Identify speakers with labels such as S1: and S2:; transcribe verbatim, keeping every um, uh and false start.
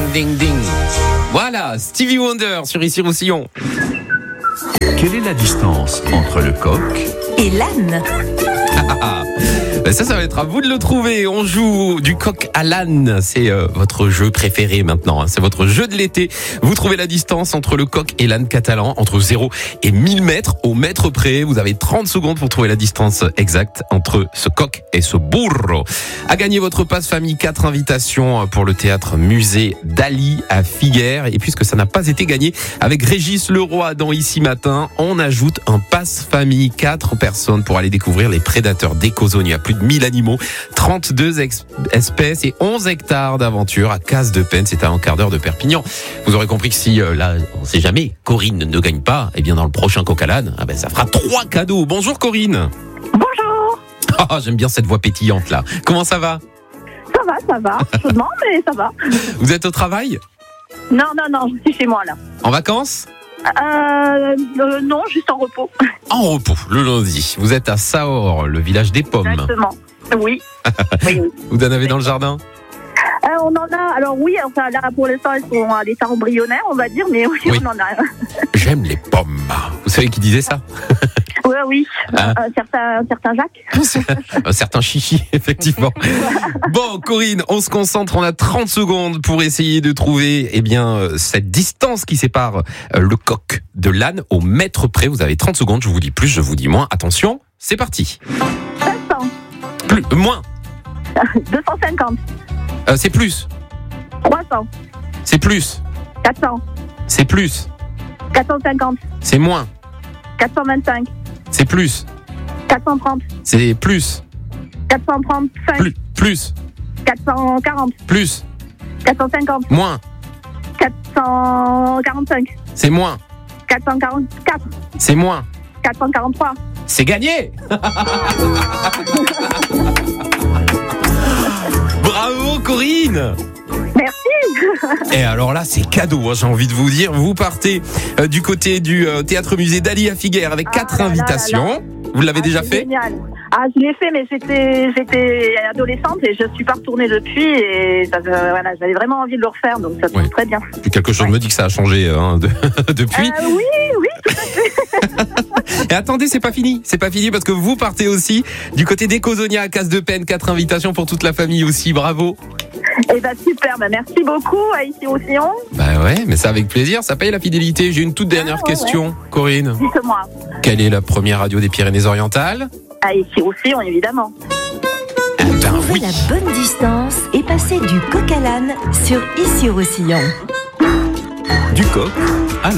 S1: Ding, ding, ding. Voilà, Stevie Wonder sur Ici Roussillon.
S2: Quelle est la distance entre le coq
S3: et l'âne?
S1: Ça, ça va être à vous de le trouver. On joue du coq à l'âne. C'est euh, votre jeu préféré maintenant. Hein. C'est votre jeu de l'été. Vous trouvez la distance entre le coq et l'âne catalan, entre zéro et mille mètres au mètre près. Vous avez trente secondes pour trouver la distance exacte entre ce coq et ce burro. À gagner votre passe famille, quatre invitations pour le théâtre musée Dali à Figueres. Et puisque ça n'a pas été gagné, avec Régis Leroy dans Ici Matin, on ajoute un passe famille, quatre personnes pour aller découvrir les prédateurs d'Écozogne. Il y a plus de mille animaux, trente-deux ex- espèces et onze hectares d'aventure à Casse-de-Penne. C'est à un quart d'heure de Perpignan. Vous aurez compris que si, euh, là, on sait jamais, Corinne ne gagne pas, eh bien, dans le prochain coq à l'âne, ah ben, ça fera trois cadeaux. Bonjour Corinne.
S4: Bonjour.
S1: Ah, j'aime bien cette voix pétillante là. Comment ça va?
S4: Ça va, ça va. Chaudement, mais ça va.
S1: Vous êtes au travail?
S4: Non, non, non, je suis chez moi là.
S1: En vacances?
S4: Euh, euh, non, juste en repos.
S1: En repos, le lundi. Vous êtes à Saor, le village des pommes.
S4: Exactement. Oui. oui, oui.
S1: Vous en avez dans le jardin?
S4: Euh, on en a, alors oui, enfin là pour l'instant elles sont à l'état embryonnaire, on va dire, mais oui,
S1: Oui.
S4: on en a.
S1: J'aime les pommes. Vous savez qui disait ça?
S4: Oui, oui,
S1: Ah.
S4: un certain, un certain Jacques.
S1: Un certain chichi, effectivement. Bon, Corinne, on se concentre. On a trente secondes pour essayer de trouver, eh bien, euh, cette distance qui sépare euh, le coq de l'âne au mètre près. Vous avez trente secondes. Je vous dis plus, je vous dis moins. Attention, c'est parti.
S4: cinq cents,
S1: Plus, euh, moins.
S4: deux cent cinquante,
S1: Euh, c'est plus.
S4: trois cents,
S1: C'est plus.
S4: quatre cents,
S1: C'est plus.
S4: quatre cent cinquante,
S1: C'est moins.
S4: quatre cent vingt-cinq,
S1: C'est plus.
S4: quatre cent trente,
S1: C'est plus.
S4: quatre cent trente-cinq,
S1: Plus. Plus.
S4: quatre cent quarante,
S1: Plus.
S4: quatre cent cinquante,
S1: Moins.
S4: quatre cent quarante-cinq,
S1: C'est moins.
S4: quatre cent quarante-quatre,
S1: C'est moins.
S4: quatre cent quarante-trois.
S1: C'est gagné. Bravo Corinne.
S4: Merci.
S1: Et alors là, c'est cadeau, hein, j'ai envie de vous dire. Vous partez euh, du côté du euh, théâtre musée Dali à Figueres avec
S4: Ah
S1: quatre
S4: là là
S1: invitations.
S4: là là.
S1: Vous l'avez
S4: Ah,
S1: déjà
S4: c'est
S1: fait?
S4: Génial. Ah, je l'ai fait, mais j'étais, j'étais adolescente et je suis pas retournée depuis. Et ça, euh, voilà, j'avais vraiment envie de le refaire, donc ça se
S1: Oui.
S4: passe très bien.
S1: Puis quelque chose
S4: Ouais.
S1: me dit que ça a changé hein, de- depuis.
S4: Euh, oui, oui, tout à fait.
S1: Et attendez, c'est pas fini. C'est pas fini parce que vous partez aussi du côté d'Écozonia à Casse-de-Penne. Quatre invitations pour toute la famille aussi. Bravo.
S4: Et bah super, bah, merci beaucoup à Ici Roussillon.
S1: Bah ouais, mais ça avec plaisir. Ça paye la fidélité. J'ai une toute dernière
S4: Ah, ouais,
S1: question, Corinne.
S4: Dites-moi.
S1: Quelle est la première radio des Pyrénées-Orientales?
S4: À Ici Roussillon, évidemment.
S1: Ah ben
S3: Trouvez
S1: oui.
S3: la bonne distance et passez du coq à l'âne sur Ici Roussillon.
S2: Du coq à l'âne.